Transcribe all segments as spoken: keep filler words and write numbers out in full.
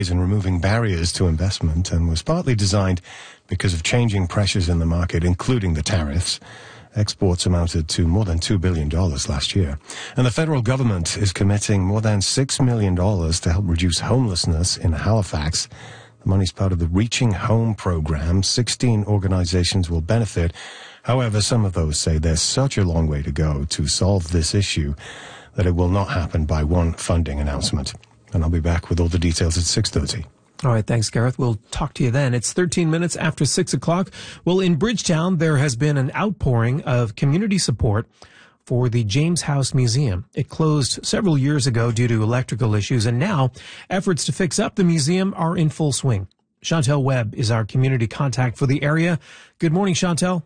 and removing barriers to investment, and was partly designed because of changing pressures in the market, including the tariffs. Exports amounted to more than two billion dollars last year. And the federal government is committing more than six million dollars to help reduce homelessness in Halifax. The money's part of the Reaching Home program. sixteen organizations will benefit. However, some of those say there's such a long way to go to solve this issue that it will not happen by one funding announcement. And I'll be back with all the details at six thirty. All right, thanks, Gareth. We'll talk to you then. It's thirteen minutes after six o'clock. Well, in Bridgetown, there has been an outpouring of community support for the James House Museum. It closed several years ago due to electrical issues, and now efforts to fix up the museum are in full swing. Chantel Webb is our community contact for the area. Good morning, Chantel.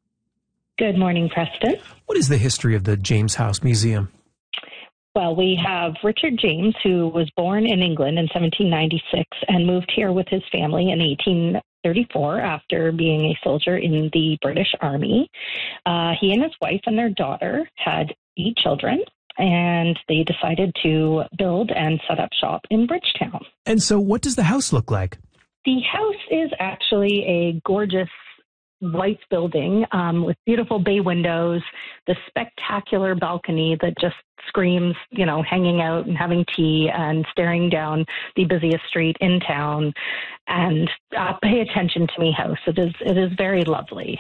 Good morning, Preston. What is the history of the James House Museum? Well, we have Richard James, who was born in England in seventeen ninety-six and moved here with his family in eighteen thirty-four after being a soldier in the British Army. Uh, he and his wife and their daughter had eight children, and they decided to build and set up shop in Bridgetown. And so what does the house look like? The house is actually a gorgeous white building um, with beautiful bay windows, the spectacular balcony that just screams, you know, hanging out and having tea and staring down the busiest street in town. And uh, pay attention to me house. It is, it is very lovely.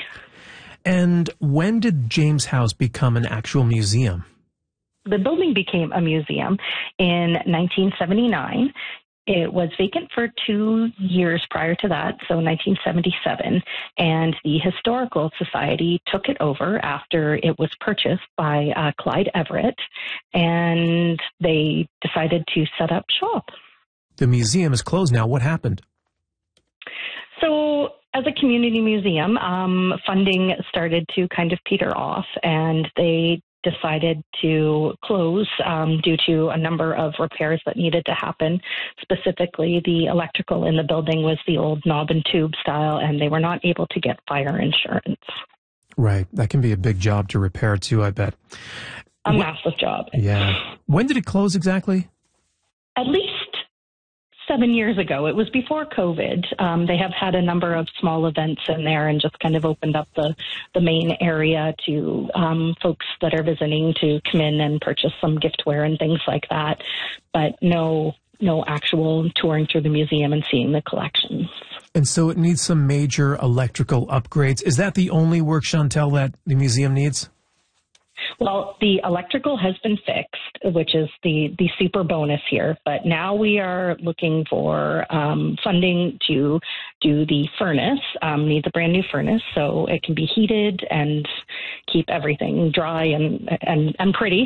And when did James House become an actual museum? The building became a museum in nineteen seventy-nine. It was vacant for two years prior to that, so nineteen seventy-seven, and the Historical Society took it over after it was purchased by uh, Clyde Everett, and they decided to set up shop. The museum is closed now. What happened? So, as a community museum, um, funding started to kind of peter off, and they decided to close um, due to a number of repairs that needed to happen. Specifically, the electrical in the building was the old knob and tube style, and they were not able to get fire insurance. Right. That can be a big job to repair, too, I bet. A Wh- massive job. Yeah. When did it close exactly? At least seven years ago. It was before COVID. Um, they have had a number of small events in there and just kind of opened up the, the main area to um, folks that are visiting to come in and purchase some giftware and things like that. But no, no actual touring through the museum and seeing the collections. And so it needs some major electrical upgrades. Is that the only work, Chantel, that the museum needs? Well, the electrical has been fixed, which is the, the super bonus here. But now we are looking for um, funding to do the furnace. Um, needs a brand new furnace so it can be heated and keep everything dry and and, and pretty.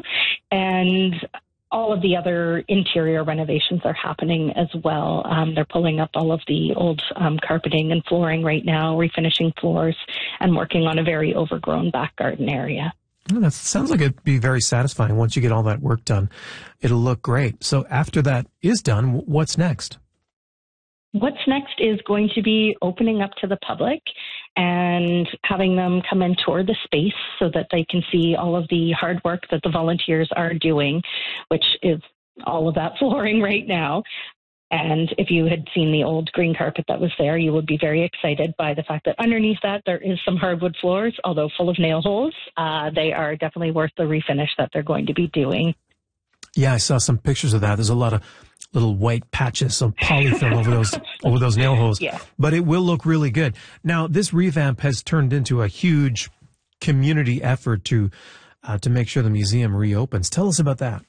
And all of the other interior renovations are happening as well. Um, they're pulling up all of the old um, carpeting and flooring right now, refinishing floors, and working on a very overgrown back garden area. Oh, that sounds like it'd be very satisfying. Once you get all that work done, it'll look great. So after that is done, what's next? What's next is going to be opening up to the public and having them come and tour the space so that they can see all of the hard work that the volunteers are doing, which is all of that flooring right now. And if you had seen the old green carpet that was there, you would be very excited by the fact that underneath that there is some hardwood floors, although full of nail holes. Uh, they are definitely worth the refinish that they're going to be doing. Yeah, I saw some pictures of that. There's a lot of little white patches of polyfilm over those over those nail holes. Yeah. But it will look really good. Now, this revamp has turned into a huge community effort to uh, to make sure the museum reopens. Tell us about that.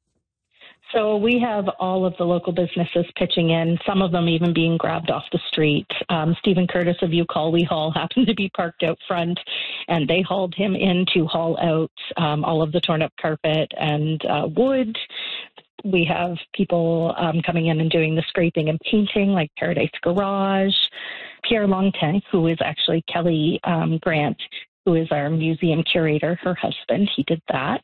So we have all of the local businesses pitching in, some of them even being grabbed off the street. Um, Stephen Curtis of You Call We Haul happened to be parked out front, and they hauled him in to haul out um, all of the torn up carpet and uh, wood. We have people um, coming in and doing the scraping and painting, like Paradise Garage. Pierre Longtin, who is actually Kelly um, Grant, who is our museum curator, her husband, he did that.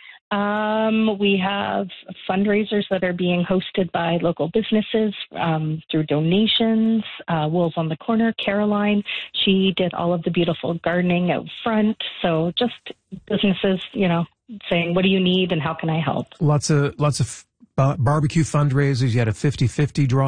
Um, we have fundraisers that are being hosted by local businesses um, through donations. Uh, Wolves on the Corner, Caroline, she did all of the beautiful gardening out front. So just businesses, you know, saying, what do you need and how can I help? Lots of lots of bar- barbecue fundraisers. You had a fifty-fifty draw.